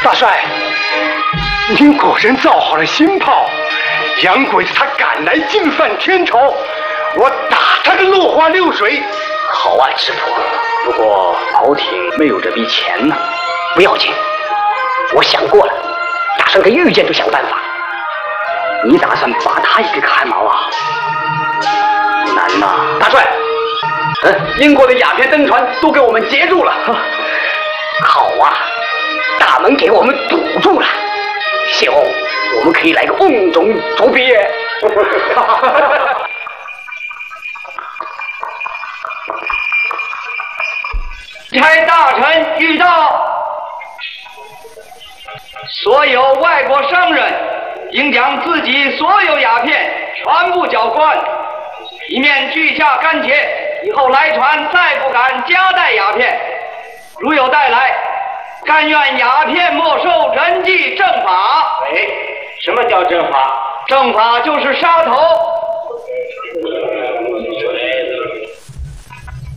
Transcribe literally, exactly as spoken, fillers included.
大帅，您果然造好了新炮，洋鬼子他敢来进犯天朝，我打他个落花流水。 好啊，知府。不过朝廷没有这笔钱呢。不要紧，我想过了，打算给御监都想办法。你打算把他也给砍毛啊？难呐！大帅，嗯，英国的鸦片登船都给我们截住了。好啊，大门给我们堵住了。谢翁，我们可以来个瓮中捉鳖。 差大臣遇到，所有外国商人应将自己所有鸦片全部缴关，以免巨价干结，以后来船再不敢夹带鸦片。如有带来，甘愿鸦片没收，人记正法。 哎，什么叫正法？ 正法就是杀头。